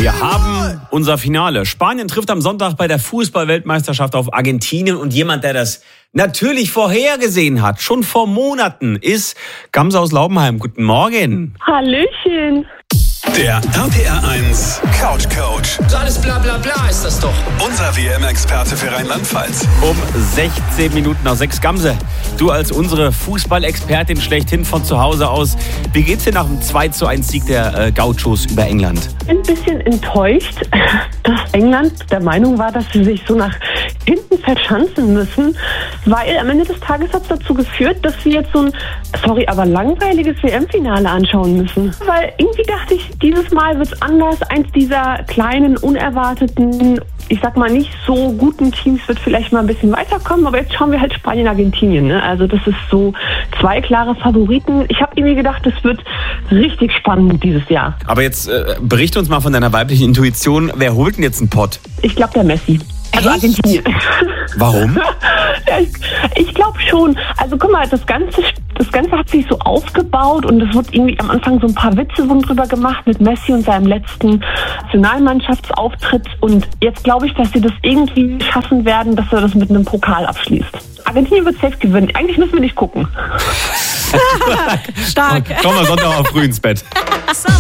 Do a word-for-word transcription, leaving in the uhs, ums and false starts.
Wir haben unser Finale. Spanien trifft am Sonntag bei der Fußball-Weltmeisterschaft auf Argentinien. Und jemand, der das natürlich vorhergesehen hat, schon vor Monaten, ist Gamse aus Laubenheim. Guten Morgen. Hallöchen. Der R P R eins Couch Coach. Alles bla bla bla ist das doch. Unser W M-Experte für Rheinland-Pfalz. Um sechzehn Minuten nach sechs. Gamse, du als unsere Fußballexpertin schlechthin von zu Hause aus. Wie geht's dir nach dem zwei zu eins Sieg der äh, Gauchos über England? Ein bisschen enttäuscht, dass England der Meinung war, dass sie sich so nach hinten verschanzen müssen, weil am Ende des Tages hat es dazu geführt, dass wir jetzt so ein, sorry, aber langweiliges W M-Finale anschauen müssen. Weil irgendwie dachte ich, dieses Mal wird es anders. Eins dieser kleinen, unerwarteten, ich sag mal nicht so guten Teams wird vielleicht mal ein bisschen weiterkommen, aber jetzt schauen wir halt Spanien, Argentinien. Ne? Also das ist so zwei klare Favoriten. Ich habe irgendwie gedacht, das wird richtig spannend dieses Jahr. Aber jetzt äh, berichte uns mal von deiner weiblichen Intuition. Wer holt denn jetzt einen Pott? Ich glaube, der Messi. Also Echt? Argentinien. Warum? Ja, ich ich glaube schon. Also guck mal, das Ganze, das Ganze hat sich so aufgebaut und es wird irgendwie am Anfang so ein paar Witze wurden drüber gemacht mit Messi und seinem letzten Nationalmannschaftsauftritt. Und jetzt glaube ich, dass sie das irgendwie schaffen werden, dass er das mit einem Pokal abschließt. Argentinien wird safe gewinnen. Eigentlich müssen wir nicht gucken. Stark. Komm mal Sonntag auch früh ins Bett.